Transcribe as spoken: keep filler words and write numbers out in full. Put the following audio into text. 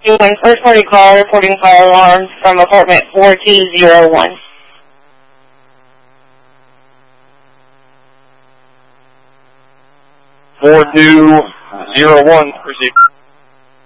Doing first party call, reporting fire alarms from apartment four two zero one. four two zero one, received.